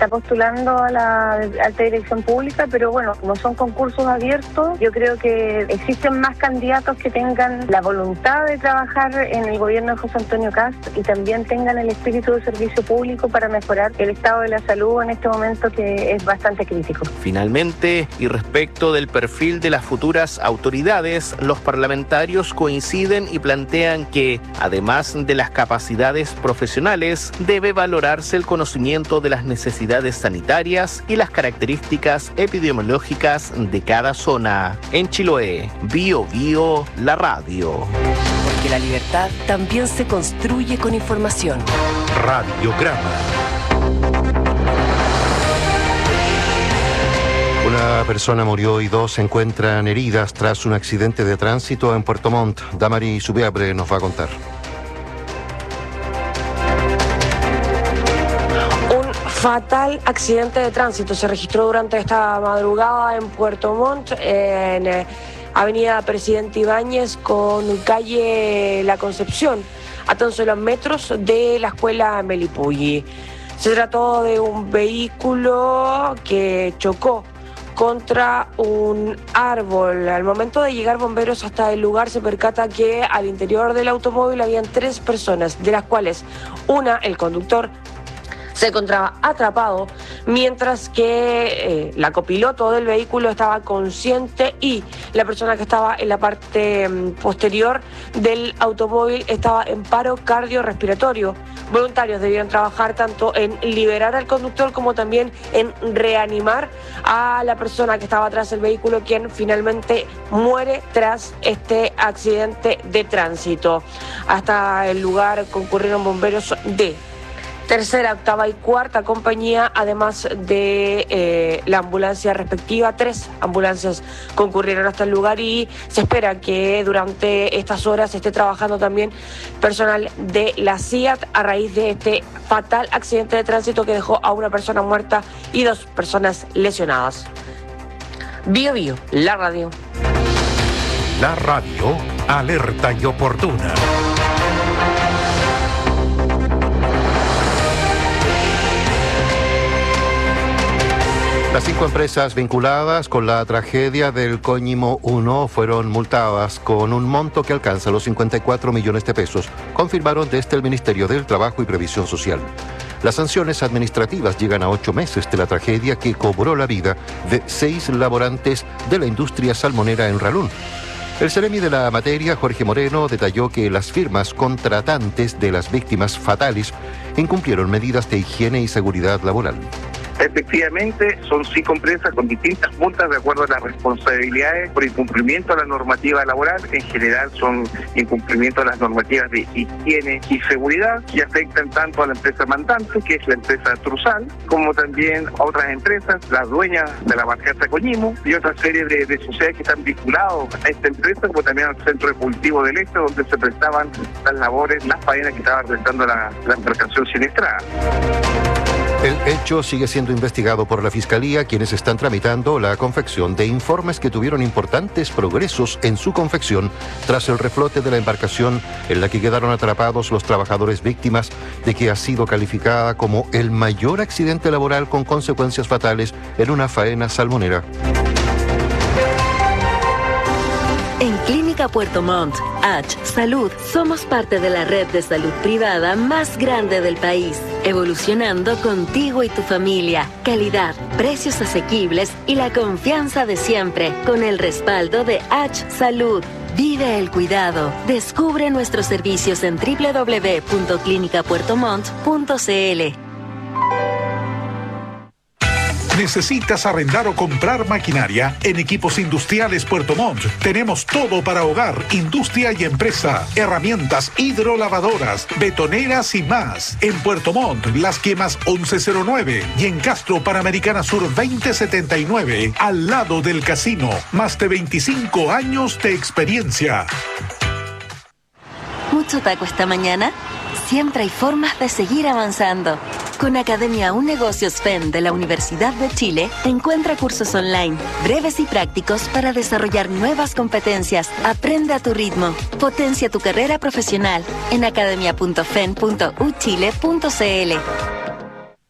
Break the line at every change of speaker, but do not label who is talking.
está postulando a la alta dirección pública, pero bueno, como son concursos abiertos, yo creo que existen más candidatos que tengan la voluntad de trabajar en el gobierno de José Antonio Kast y también tengan el espíritu de servicio público para mejorar el estado de la salud en este momento, que es bastante crítico.
Finalmente, y respecto del perfil de las futuras autoridades, los parlamentarios coinciden y plantean que, además de las capacidades profesionales, debe valorarse el conocimiento de las necesidades sanitarias y las características epidemiológicas de cada zona. En Chiloé, Bio Bio, la radio.
Porque la libertad también se construye con información.
Radiograma. Una persona murió y 2 se encuentran heridas tras un accidente de tránsito en Puerto Montt. Damari Subiabre nos va a contar.
Un fatal accidente de tránsito se registró durante esta madrugada en Puerto Montt, en Avenida Presidente Ibáñez con calle La Concepción, a tan solo metros de la escuela Melipulli. Se trató de un vehículo que chocó contra un árbol. Al momento de llegar bomberos hasta el lugar, se percata que al interior del automóvil habían 3 personas, de las cuales una, el conductor, se encontraba atrapado, mientras que la copiloto del vehículo estaba consciente y la persona que estaba en la parte posterior del automóvil estaba en paro cardiorrespiratorio. Voluntarios debieron trabajar tanto en liberar al conductor como también en reanimar a la persona que estaba atrás del vehículo, quien finalmente muere tras este accidente de tránsito. Hasta el lugar concurrieron bomberos de tercera, octava y cuarta compañía, además de la ambulancia respectiva. 3 ambulancias concurrieron hasta el lugar y se espera que durante estas horas esté trabajando también personal de la CIAT a raíz de este fatal accidente de tránsito que dejó a una persona muerta y 2 personas lesionadas. Bio Bio, la radio.
La radio, alerta y oportuna. Las 5 empresas vinculadas con la tragedia del Coñimo 1 fueron multadas con un monto que alcanza los 54 millones de pesos, confirmaron desde el Ministerio del Trabajo y Previsión Social. Las sanciones administrativas llegan a 8 meses de la tragedia que cobró la vida de 6 laborantes de la industria salmonera en Ralún. El seremi de la materia, Jorge Moreno, detalló que las firmas contratantes de las víctimas fatales incumplieron medidas de higiene y seguridad laboral.
Efectivamente, son 5 empresas con distintas multas de acuerdo a las responsabilidades por incumplimiento a la normativa laboral. En general son incumplimiento a las normativas de higiene y seguridad que afectan tanto a la empresa mandante, que es la empresa Truzal, como también a otras empresas, las dueñas de la barcaza Coñimo y otra serie de sociedades que están vinculados a esta empresa, como también al Centro de Cultivo del Este, donde se prestaban las labores, las faenas que estaba realizando la embarcación siniestrada.
El hecho sigue siendo investigado por la Fiscalía, quienes están tramitando la confección de informes que tuvieron importantes progresos en su confección tras el reflote de la embarcación en la que quedaron atrapados los trabajadores víctimas de que ha sido calificada como el mayor accidente laboral con consecuencias fatales en una faena salmonera.
En Clínica Puerto Montt, H Salud, somos parte de la red de salud privada más grande del país, evolucionando contigo y tu familia. Calidad, precios asequibles y la confianza de siempre, con el respaldo de H Salud. Vive el cuidado. Descubre nuestros servicios en www.clinicapuertomont.cl.
¿Necesitas arrendar o comprar maquinaria? En Equipos Industriales Puerto Montt tenemos todo para hogar, industria y empresa, herramientas hidrolavadoras, betoneras y más. En Puerto Montt, Las Quemas 1109 y en Castro Panamericana Sur 2079, al lado del casino. Más de 25 años de experiencia.
¿Mucho taco esta mañana? Siempre hay formas de seguir avanzando. Con Academia Un Negocios FEN de la Universidad de Chile, encuentra cursos online, breves y prácticos para desarrollar nuevas competencias. Aprende a tu ritmo. Potencia tu carrera profesional en academia.fen.uchile.cl.